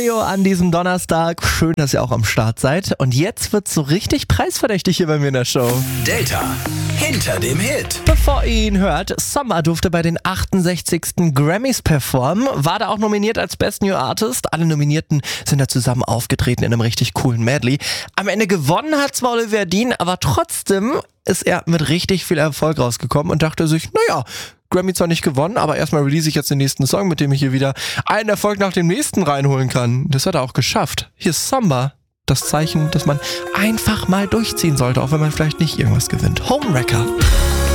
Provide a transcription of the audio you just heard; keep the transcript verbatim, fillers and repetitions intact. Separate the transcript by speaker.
Speaker 1: An diesem Donnerstag. Schön, dass ihr auch am Start seid. Und jetzt wird's so richtig preisverdächtig hier bei mir in der Show.
Speaker 2: Delta hinter dem Hit.
Speaker 1: Bevor ihr ihn hört, Summer durfte bei den achtundsechzigsten Grammys performen, war da auch nominiert als Best New Artist. Alle Nominierten sind da zusammen aufgetreten in einem richtig coolen Medley. Am Ende gewonnen hat zwar Olivia Dean, aber trotzdem ist er mit richtig viel Erfolg rausgekommen und dachte sich, naja, Grammy zwar nicht gewonnen, aber erstmal release ich jetzt den nächsten Song, mit dem ich hier wieder einen Erfolg nach dem nächsten reinholen kann. Das hat er auch geschafft. Hier ist Summer, das Zeichen, dass man einfach mal durchziehen sollte, auch wenn man vielleicht nicht irgendwas gewinnt. Homewrecker.